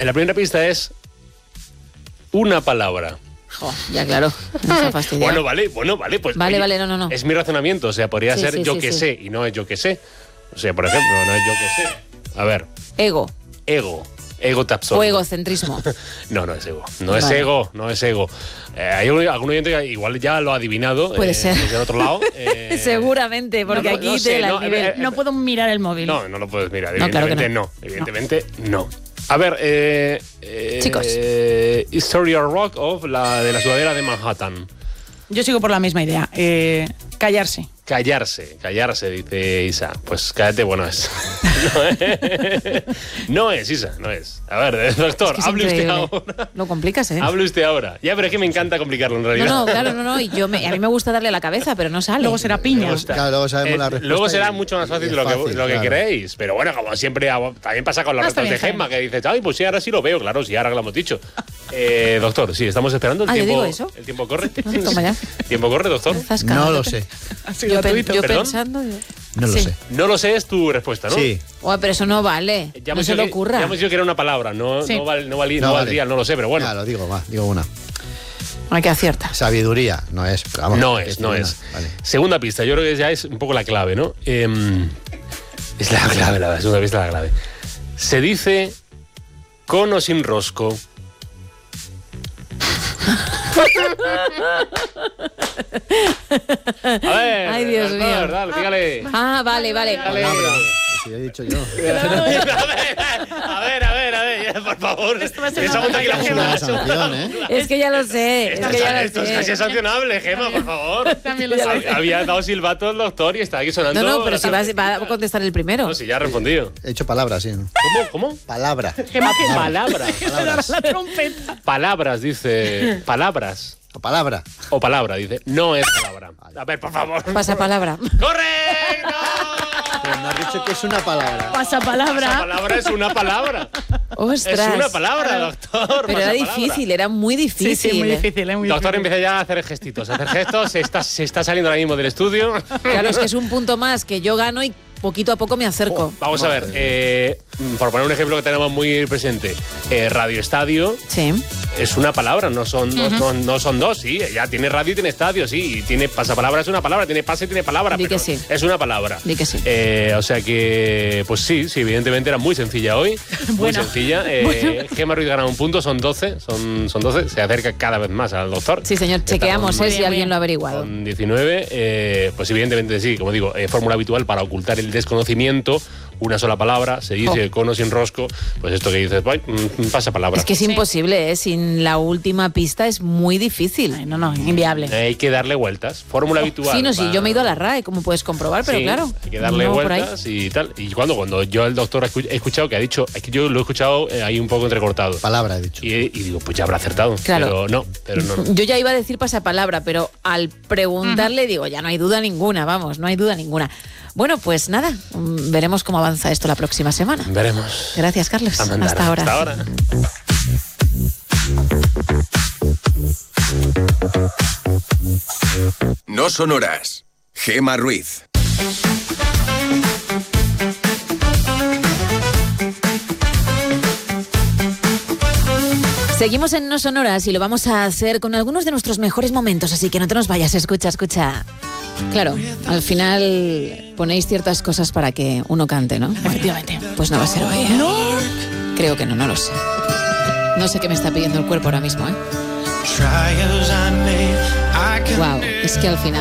La primera pista es una palabra. Ya claro, no se ha fastidiado. Bueno, vale, pues... Vale, oye, no. Es mi razonamiento, o sea, podría ser sí, yo sí, que sí. sé, y no es yo que sé. O sea, por ejemplo, no es yo que sé. A ver, Ego ego tapsón. o egocentrismo. No es ego. No es ego. Hay algún oyente que igual ya lo ha adivinado. Puede ser. Desde el otro lado. Seguramente, porque aquí sé, te el nivel. No puedo mirar el móvil. No lo puedes mirar. No, claro que Evidentemente no. A ver, Chicos. Historia Rock of de la sudadera de Manhattan. Yo sigo por la misma idea. Callarse. Callarse, dice Isa. Pues cállate, bueno es. No es, Isa, no es. A ver, doctor, Es hable usted increíble. ahora. Lo complicas, ¿eh? Hable usted ahora. Ya, pero es que me encanta complicarlo en realidad. No, claro, no. Y a mí me gusta darle la cabeza, pero no sale. Luego será piña. Claro, luego sabemos la respuesta. Luego será y- mucho más fácil y de es lo que fácil, creéis. Pero bueno, como siempre, también pasa con las está respuestas de bien, Gemma, que dices, ay, pues sí, ahora sí lo veo. Claro, sí, ahora que lo hemos dicho. Doctor, sí, estamos esperando. ¿yo digo eso? ¿El tiempo corre? Toma ya. ¿Tiempo corre, doctor? No lo sé. Yo ¿Perdón? pensando... No lo Sí. sé. No lo sé, es tu respuesta, ¿no? Sí. Pero eso no vale. Ya no hemos se le dicho ocurra. Ya hemos dicho que era una palabra, no Sí. valdría, no lo sé, pero bueno. Ya, lo digo, digo una. Hay que acierta. Sabiduría, no es. Pero vamos, No que es. una. Vale. Segunda pista, yo creo que ya es un poco la clave, ¿no? Es la clave, la segunda pista es la clave. Se dice con o sin rosco. A ver, Ay, Dios doctor, mío. dale, dígale. Vale. Palabra. Si he dicho yo. A ver, ya, por favor. Esto va a ser Esa una monta aquí la batalla. Una Gema. sanción, ¿eh? Es que ya lo sé. Esto es casi sancionable, Gema, por favor. También lo sé. Había dado silbato el doctor y está aquí sonando. No, pero si va a contestar el primero. No, si ya ha respondido. He hecho palabras, sí. ¿Cómo? Palabra. Palabra. La trompeta. Palabras, dice. Palabras. O palabra. O palabra, dice. No es palabra. A ver, por favor. Pasa palabra. ¡Correcto! Pero me has dicho que es una palabra. Pasapalabra. Esa palabra es una palabra. Ostras. Es una palabra, doctor. Pero era pasapalabra. difícil, era muy difícil. Sí, muy difícil, muy Doctor, difícil. empieza ya a hacer gestitos. Se está saliendo ahora mismo del estudio. Claro, es que es un punto más que yo gano y poquito a poco me acerco. Vamos a ver, por poner un ejemplo que tenemos muy presente, Radio Estadio Sí. es una palabra, no son dos, sí, ya tiene radio y tiene estadio, sí, y tiene pasapalabra, es una palabra, tiene pase y tiene palabra, Di pero que sí. es una palabra. Di que sí. O sea que, pues sí, evidentemente era muy sencilla hoy, muy Bueno. sencilla. Gemma Ruiz gana un punto, son 12, se acerca cada vez más al doctor. Sí, señor, Está chequeamos con- si bien, alguien bien. lo ha averiguado. Con 19, pues evidentemente sí, como digo, fórmula habitual para ocultar el desconocimiento, una sola palabra, se dice con o sin rosco, pues esto que dices, pasa palabra. Es que es imposible, ¿eh? Sin la última pista es muy difícil. Ay, no, inviable. Hay que darle vueltas, fórmula habitual. Sí, no, sí, para- yo me he ido a la RAE, como puedes comprobar, pero Sí, claro. hay que darle no por ahí. vueltas y tal. Y cuando yo el doctor he escuchado que ha dicho, es que yo lo he escuchado ahí un poco entrecortado. Palabra, he dicho. Y digo, pues ya habrá acertado. Claro. Pero no. Yo ya iba a decir pasapalabra, pero al preguntarle digo, ya no hay duda ninguna, vamos, no hay duda ninguna. Bueno, pues nada, veremos cómo avanza esto la próxima semana. Veremos. Gracias, Carlos. A mandar. Hasta ahora. Hasta ahora. No son horas. Gemma Ruiz. Seguimos en No Sonoras y lo vamos a hacer con algunos de nuestros mejores momentos, así que no te nos vayas, escucha. Claro, al final ponéis ciertas cosas para que uno cante, ¿no? Efectivamente. Pues no va a ser hoy. ¿No? Creo que no lo sé. No sé qué me está pidiendo el cuerpo ahora mismo, ¿eh? Wow, es que al final...